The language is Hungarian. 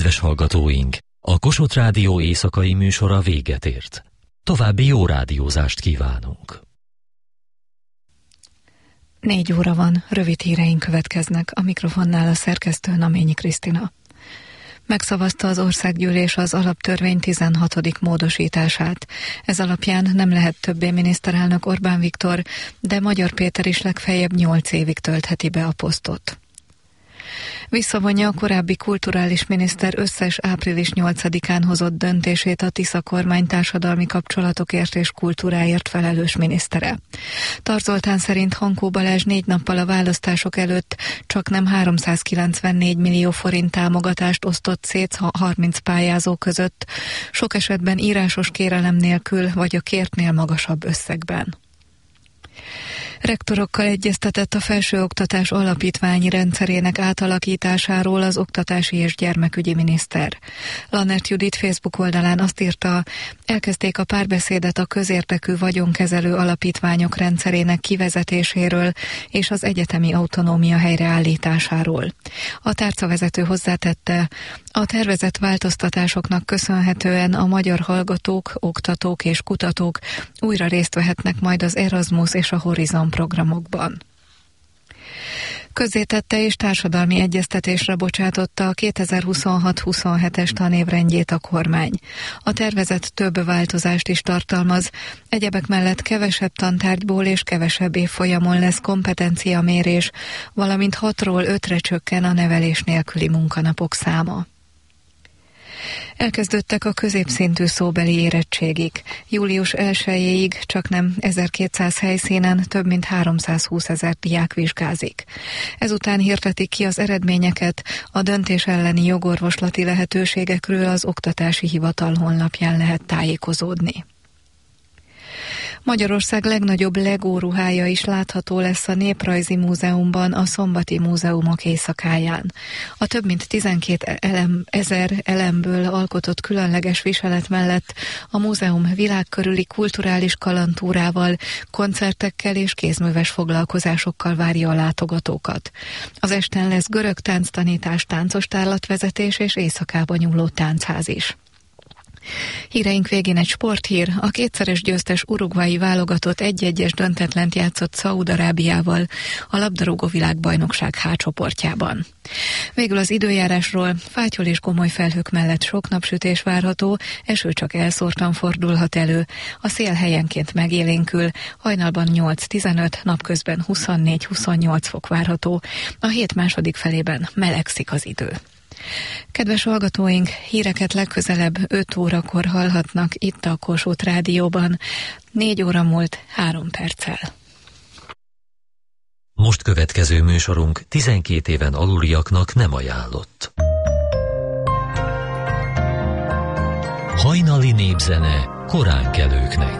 Kedves hallgatóink, a Kossuth Rádió éjszakai műsora véget ért. További jó rádiózást kívánunk. 4 óra van, rövid híreink következnek, a mikrofonnál a szerkesztő Naményi Krisztina. Megszavazta az országgyűlés az alaptörvény 16. módosítását. Ez alapján nem lehet többé miniszterelnök Orbán Viktor, de Magyar Péter is legfeljebb 8 évig töltheti be a posztot. Visszavonja a korábbi kulturális miniszter összes április 8-án hozott döntését a Tisza kormány társadalmi kapcsolatokért és kultúráért felelős minisztere. Tarts Zoltán szerint Hankó Balázs 4 nappal a választások előtt csaknem 394 millió forint támogatást osztott szét 30 pályázó között, sok esetben írásos kérelem nélkül vagy a kértnél magasabb összegben. Rektorokkal egyeztetett a felsőoktatás alapítványi rendszerének átalakításáról az oktatási és gyermekügyi miniszter. Lannert Judit Facebook oldalán azt írta, elkezdték a párbeszédet a közérdekű vagyonkezelő alapítványok rendszerének kivezetéséről és az egyetemi autonómia helyreállításáról. A tárcavezető hozzátette, a tervezett változtatásoknak köszönhetően a magyar hallgatók, oktatók és kutatók újra részt vehetnek majd az Erasmus és a Horizon programokban. Közzétette és társadalmi egyeztetésre bocsátotta a 2026-27-es tanévrendjét a kormány. A tervezet több változást is tartalmaz, egyebek mellett kevesebb tantárgyból és kevesebb évfolyamon lesz kompetenciamérés, valamint 6-ról 5-re csökken a nevelés nélküli munkanapok száma. Elkezdődtek a középszintű szóbeli érettségik. Július 1-ig csaknem 1200 helyszínen több mint 320 000 diák vizsgázik. Ezután hirdetik ki az eredményeket, a döntés elleni jogorvoslati lehetőségekről az Oktatási Hivatal honlapján lehet tájékozódni. Magyarország legnagyobb Lego ruhája is látható lesz a Néprajzi Múzeumban a Szombati Múzeumok éjszakáján. A több mint 12 000 elemből alkotott különleges viselet mellett a múzeum világkörüli kulturális kalandtúrával, koncertekkel és kézműves foglalkozásokkal várja a látogatókat. Az esten lesz görög tánctanítás, táncos tárlatvezetés és éjszakába nyúló táncház is. Híreink végén egy sporthír, a 2-szeres győztes uruguayi válogatott 1-1-es döntetlent játszott Szaúd-Arábiával a labdarúgó világbajnokság H csoportjában. Végül az időjárásról, fátyol és gomoly felhők mellett sok napsütés várható, eső csak elszórtan fordulhat elő, a szél helyenként megélénkül, hajnalban 8-15, napközben 24-28 fok várható, a hét második felében melegszik az idő. Kedves hallgatóink, híreket legközelebb 5 órakor hallhatnak itt a Kossuth Rádióban. 4 óra múlt 3 perccel. Most következő műsorunk 12 éven aluliaknak nem ajánlott. Hajnali népzene koránkelőknek.